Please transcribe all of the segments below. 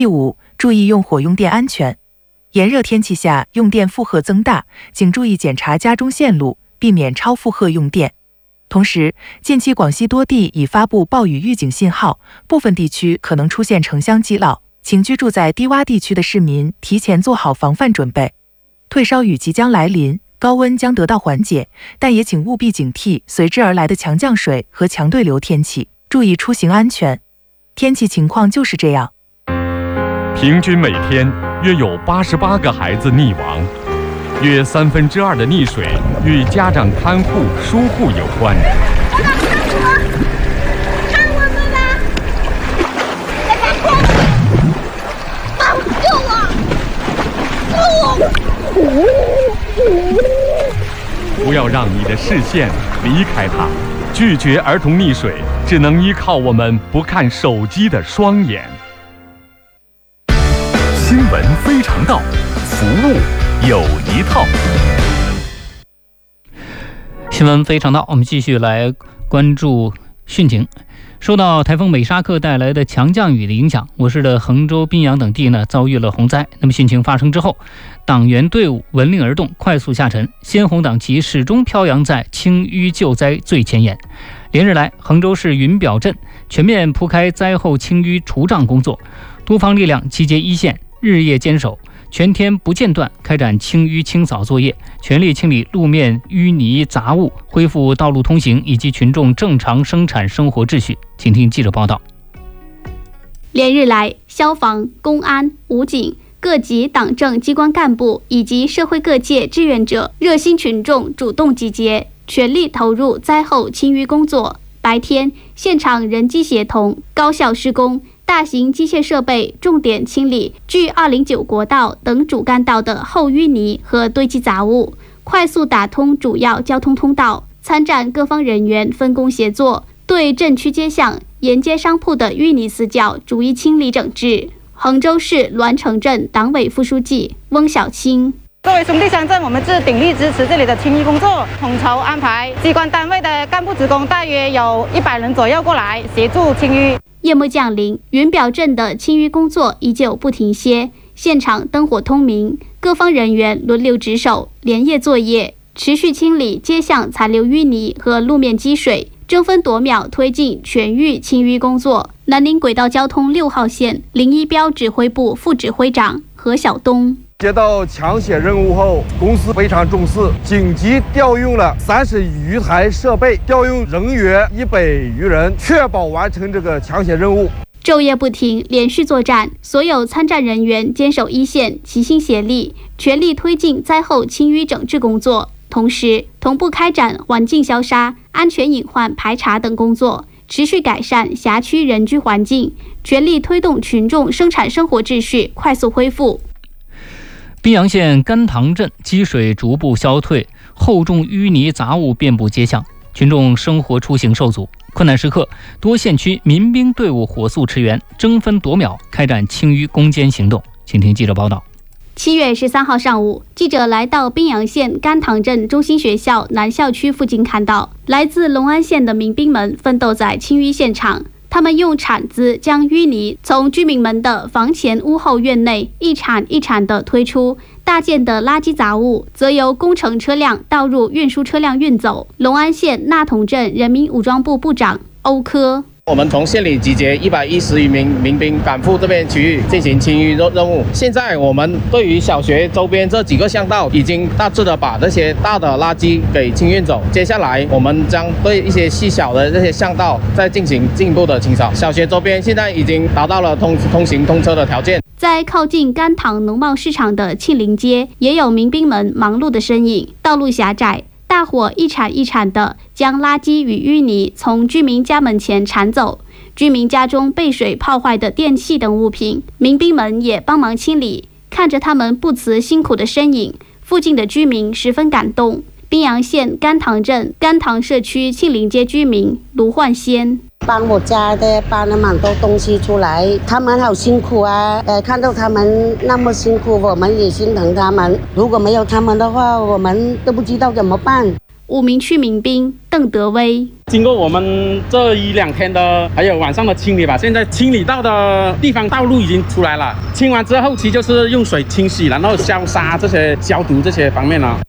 第五，注意用火用电安全。炎热天气下用电负荷增大，请注意检查家中线路，避免超负荷用电。同时，近期广西多地已发布暴雨预警信号，部分地区可能出现城乡积涝，请居住在低洼地区的市民提前做好防范准备。退烧雨即将来临，高温将得到缓解，但也请务必警惕随之而来的强降水和强对流天气，注意出行安全。天气情况就是这样。 平均每天约有88个孩子溺亡，约2/3的溺水与家长看护疏忽有关。 看我们吧！救我！ 不要让你的视线离开它，拒绝儿童溺水，只能依靠我们不看手机的双眼。新闻非常道，服务有一套。 新闻非常道，我们继续来关注汛情。受到台风美沙克带来的强降雨的影响，我市的衡州、宾阳等地呢遭遇了洪灾。那么汛情发生之后，党员队伍闻令而动，快速下沉，鲜红党旗始终飘扬在清淤救灾最前沿。连日来，衡州市云表镇全面铺开灾后清淤除障工作，多方力量集结一线，日夜坚守，全天不间断开展清淤清扫作业，全力清理路面淤泥杂物，恢复道路通行以及群众正常生产生活秩序。请听记者报道。 连日来，消防、公安、武警、各级党政机关干部以及社会各界志愿者、热心群众主动集结，全力投入灾后清淤工作。白天，现场人机协同，高效施工，大型机械设备重点清理距209国道等主干道的后淤泥和堆积杂物，快速打通主要交通通道。参战各方人员分工协作，对镇区街巷、沿街商铺的淤泥死角逐一清理整治。衡州市栾城镇党委副书记翁小青： 作为兄弟乡镇，我们是鼎力支持这里的清淤工作，统筹安排机关单位的干部职工大约有100人左右过来协助清淤。 夜幕降临，云表镇的清淤工作依旧不停歇，现场灯火通明，各方人员轮流值守，连夜作业，持续清理街巷残留淤泥和路面积水，争分夺秒推进全域清淤工作。南宁轨道交通6号线01标指挥部副指挥长何晓东： 接到抢险任务后，公司非常重视，紧急调用了30余台设备，调用人员100余人，确保完成这个抢险任务。 昼夜不停，连续作战，所有参战人员坚守一线，齐心协力，全力推进灾后清淤整治工作，同时同步开展环境消杀、安全隐患排查等工作，持续改善辖区人居环境，全力推动群众生产生活秩序快速恢复。 宾阳县甘塘镇积水逐步消退，厚重淤泥杂物遍布街巷，群众生活出行受阻。困难时刻，多县区民兵队伍火速驰援，争分夺秒开展清淤攻坚行动。请听记者报道。 7月13号上午，记者来到宾阳县甘塘镇中心学校南校区附近，看到来自隆安县的民兵们奋斗在清淤现场。他们用铲子将淤泥从居民们的房前屋后院内一铲一铲地推出，大件的垃圾杂物则由工程车辆倒入运输车辆运走。隆安县纳同镇人民武装部部长欧科： 我们从县里集结110余名民兵赶赴这边区域进行清淤任务。现在我们对于小学周边这几个巷道已经大致的把这些大的垃圾给清运走。接下来我们将对一些细小的这些巷道再进行进一步的清扫。小学周边现在已经达到了通行通车的条件。 在靠近甘塘农贸市场的庆林街，也有民兵们忙碌的身影。道路狭窄，大伙一铲一铲地将垃圾与淤泥从居民家门前铲走，居民家中被水泡坏的电器等物品，民兵们也帮忙清理。看着他们不辞辛苦的身影，附近的居民十分感动。宾阳县甘塘镇甘塘社区庆林街居民卢焕先： 帮我家的搬了蛮多东西出来，他们好辛苦啊！看到他们那么辛苦，我们也心疼他们。如果没有他们的话，我们都不知道怎么办。 5名区民兵邓德威。 经过我们这1-2天的还有晚上的清理吧，现在清理到的地方道路已经出来了，清完之后期就是用水清洗，然后消杀这些消毒这些方面了。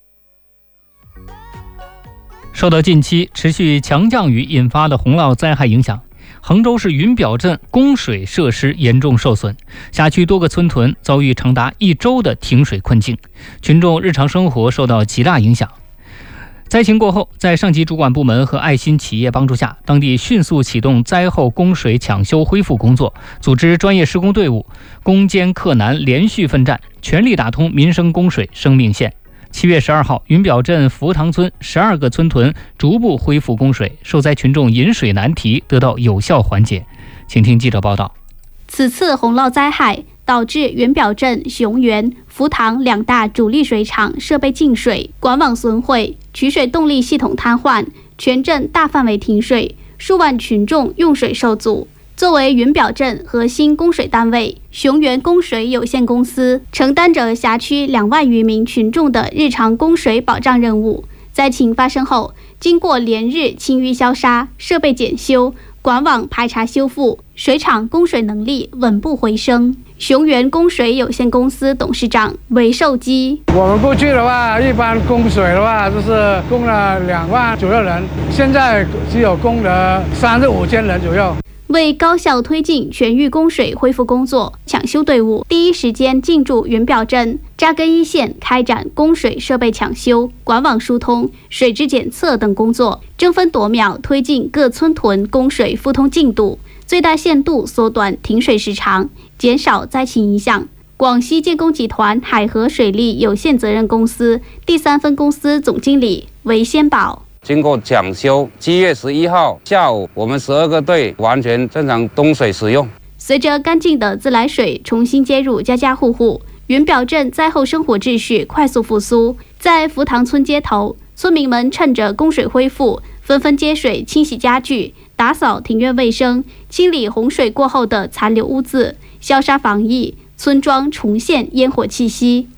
受到近期持续强降雨引发的洪涝灾害影响，衡州市云表镇供水设施严重受损，辖区多个村屯遭遇长达1周的停水困境，群众日常生活受到极大影响。灾情过后，在上级主管部门和爱心企业帮助下，当地迅速启动灾后供水抢修恢复工作，组织专业施工队伍，攻坚克难，连续奋战，全力打通民生供水生命线。7月12号，云表镇福塘村12个村屯逐步恢复供水，受灾群众饮水难题得到有效缓解。请听记者报道。 此次洪涝灾害导致云表镇、雄原、福塘2大主力水厂设备进水，管网损毁，取水动力系统瘫痪，全镇大范围停水，数万群众用水受阻。作为云表镇核心供水单位，雄原供水有限公司承担着辖区2万余名群众的日常供水保障任务。灾情发生后，经过连日清淤消杀、设备检修、管网排查修复，水厂供水能力稳步回升。雄原供水有限公司董事长韦寿基： 我们过去的话，一般供水的话就是供了2万左右人，现在只有供了3-5千人左右。 为高效推进全域供水恢复工作，抢修队伍第一时间进驻云表镇，扎根一线，开展供水设备抢修、管网疏通、水质检测等工作，争分夺秒推进各村屯供水复通进度，最大限度缩短停水时长，减少灾情影响。广西建工集团海河水利有限责任公司第3分公司总经理韦先宝： 经过抢修，7月11号下午，我们12个队完全正常供水使用。 随着干净的自来水重新接入家家户户，云表镇灾后生活秩序快速复苏。在福塘村街头，村民们趁着供水恢复，纷纷接水清洗家具，打扫庭院卫生，清理洪水过后的残留污渍，消杀防疫，村庄重现烟火气息。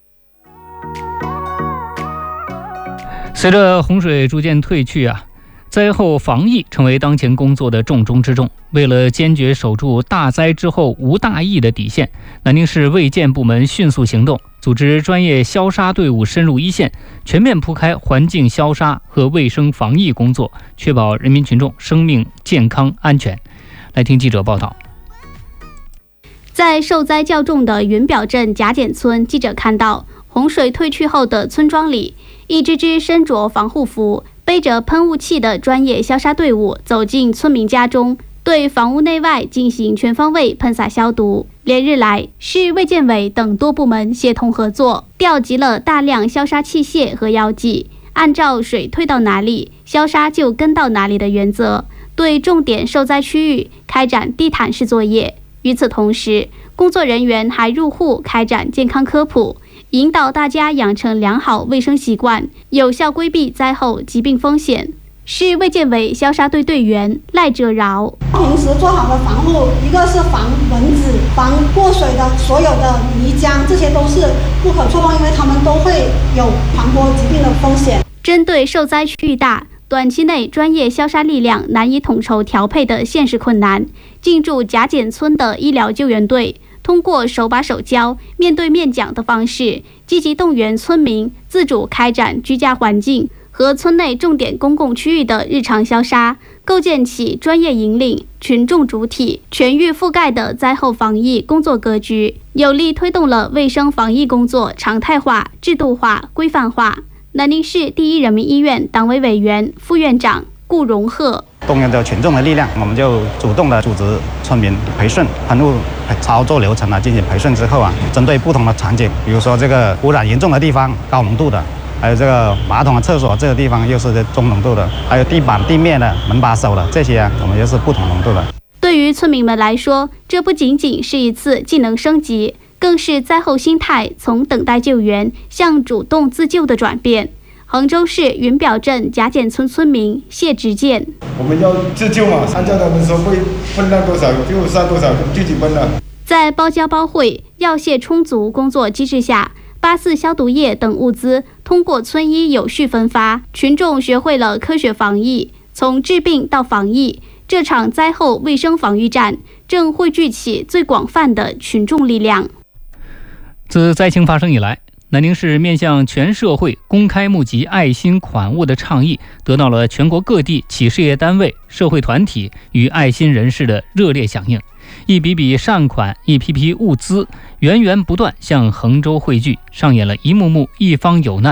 随着洪水逐渐退去灾后防疫成为当前工作的重中之重。为了坚决守住大灾之后无大疫的底线，南宁市卫健部门迅速行动，组织专业消杀队伍深入一线，全面铺开环境消杀和卫生防疫工作，确保人民群众生命健康安全。来听记者报道。 在受灾较重的云表镇贾简村，记者看到洪水退去后的村庄里，一支支身着防护服、背着喷雾器的专业消杀队伍走进村民家中，对房屋内外进行全方位喷洒消毒。连日来，市卫健委等多部门协同合作，调集了大量消杀器械和药剂，按照水退到哪里，消杀就跟到哪里的原则，对重点受灾区域开展地毯式作业。与此同时，工作人员还入户开展健康科普，引导大家养成良好卫生习惯，有效规避灾后疾病风险。市卫健委消杀队队员赖哲饶： 平时做好的防护，一个是防蚊子、防过水的所有的泥浆，这些都是不可触碰，因为它们都会有传播疾病的风险。 针对受灾区域大、短期内专业消杀力量难以统筹调配的现实困难，进驻贾简村的医疗救援队通过手把手教、面对面讲的方式，积极动员村民自主开展居家环境和村内重点公共区域的日常消杀，构建起专业引领、群众主体、全域覆盖的灾后防疫工作格局，有力推动了卫生防疫工作常态化、制度化、规范化。南宁市第一人民医院党委委员、副院长顾荣鹤： 动员着群众的力量，我们就主动的组织村民培训喷雾操作流程进行培训之后针对不同的场景，比如说这个污染严重的地方高浓度的，还有这个马桶和厕所这个地方又是中浓度的，还有地板地面的门把手的这些我们又是不同浓度的。 对于村民们来说，这不仅仅是一次技能升级，更是灾后心态从等待救援向主动自救的转变。杭州市云表镇贾简村村民谢直建： 我们要自救嘛，按照他们说会分量多少就上多少，具体分了。 在包教包会、药械充足工作机制下，84消毒液等物资通过村医有序分发，群众学会了科学防疫，从治病到防疫。这场灾后卫生防御战正汇聚起最广泛的群众力量。 自灾情发生以来，南宁市面向全社会公开募集爱心款物的倡议，得到了全国各地企事业单位、社会团体与爱心人士的热烈响应。一笔笔善款，一批批物资，源源不断向衡州汇聚，上演了一幕幕一方有难